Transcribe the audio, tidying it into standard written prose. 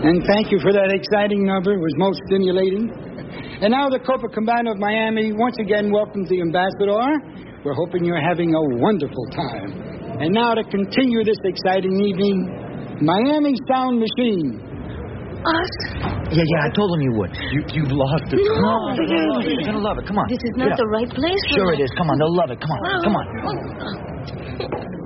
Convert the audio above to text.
And thank you for that exciting number. It was most stimulating. And now the Copacabana of Miami once again welcomes the ambassador. We're hoping you're having a wonderful time. And now to continue this exciting evening, Miami Sound Machine. Us? Yeah, I told him you would. You lost it. No. You're gonna love it. Come on. This is not the right place for Sure that. it is. Come on, they'll love it. Come on.